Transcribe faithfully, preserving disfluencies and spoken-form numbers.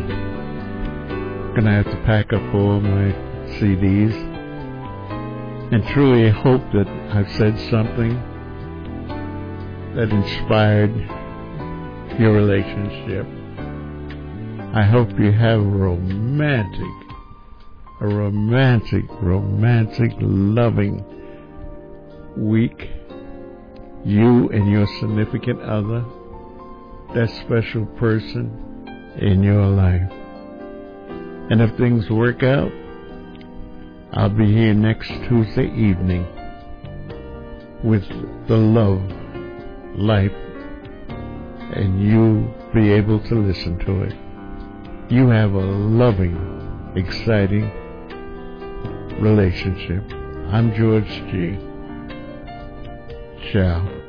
I'm gonna have to pack up all my C Ds, and truly hope that I've said something that inspired your relationship. I hope you have a romantic, a romantic, romantic, loving week. You and your significant other, that special person in your life. And if things work out, I'll be here next Tuesday evening with the love life, and you be able to listen to it. You have a loving, exciting relationship. I'm George G. Ciao.